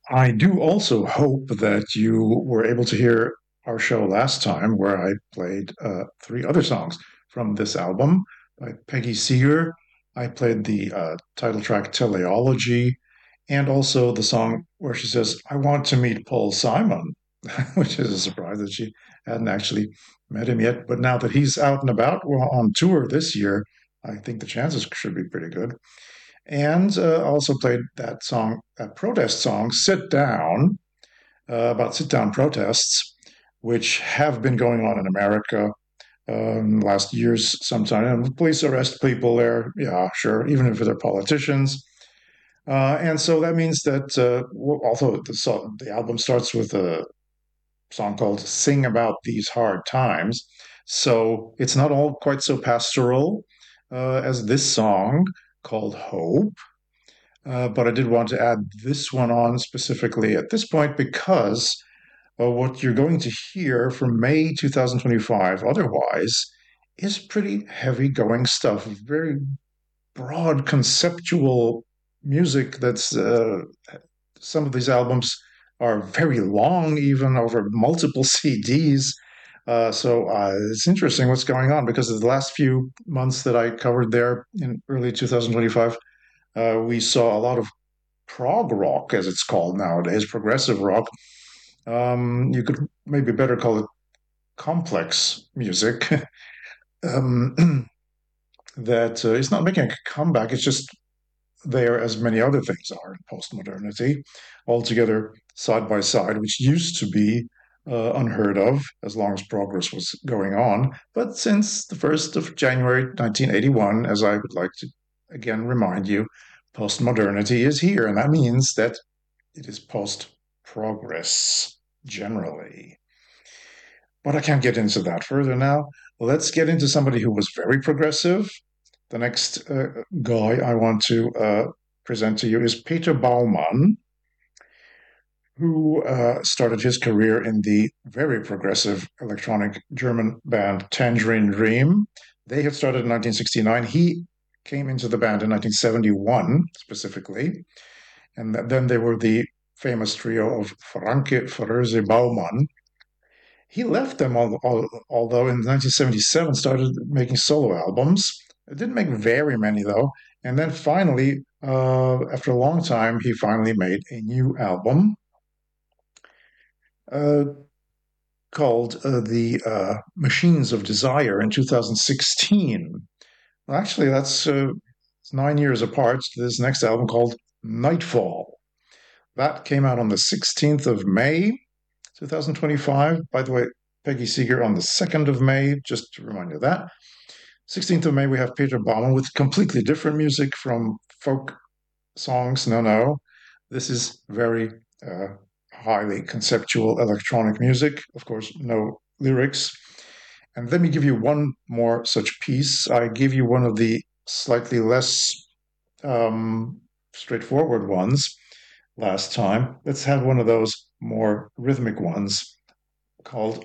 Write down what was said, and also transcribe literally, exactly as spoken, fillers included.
I do also hope that you were able to hear our show last time, where I played uh, three other songs from this album by Peggy Seeger. I played the uh, title track Teleology, and also the song where she says, I want to meet Paul Simon, which is a surprise that she hadn't actually met him yet. But now that he's out and about, well, on tour this year, I think the chances should be pretty good. And uh, also played that song, that protest song, Sit Down, uh, about sit down protests, which have been going on in America um, last years sometime. And police arrest people there, yeah, sure, even if they're politicians. Uh, and so that means that uh, although the, song, the album starts with a song called Sing About These Hard Times, so it's not all quite so pastoral uh, as this song called Hope. Uh, but I did want to add this one on specifically at this point because uh, what you're going to hear from May twenty twenty-five otherwise is pretty heavy going stuff, very broad conceptual music that's uh, some of these albums are very long, even over multiple C Ds. Uh, so uh, it's interesting what's going on because the last few months that I covered there in early twenty twenty-five, uh, we saw a lot of prog rock, as it's called nowadays, progressive rock. Um, you could maybe better call it complex music. um, that uh, is not making a comeback. It's just there as many other things are in postmodernity, altogether side by side, which used to be uh, unheard of as long as progress was going on. But since the first of January nineteen eighty-one, as I would like to again remind you, postmodernity is here, and that means that it is post progress generally. But I can't get into that further now. Let's get into somebody who was very progressive. The next uh, guy I want to uh, present to you is Peter Baumann, who uh, started his career in the very progressive electronic German band Tangerine Dream. They had started in nineteen sixty-nine. He came into the band in nineteen seventy-one, specifically. And then they were the famous trio of Franke, Ferröse, Baumann. He left them, al- al- although in nineteen seventy-seven started making solo albums. It didn't make very many, though. And then finally, uh, after a long time, he finally made a new album uh, called uh, The uh, Machines of Desire in two thousand sixteen. Well, actually, that's uh, nine years apart to this next album called Nightfall. That came out on the sixteenth of May, twenty twenty-five. By the way, Peggy Seeger on the second of May, just to remind you of that. sixteenth of May, we have Peter Baumann with completely different music from folk songs. No, no. This is very uh, highly conceptual electronic music. Of course, no lyrics. And let me give you one more such piece. I give you one of the slightly less um, straightforward ones last time. Let's have one of those more rhythmic ones called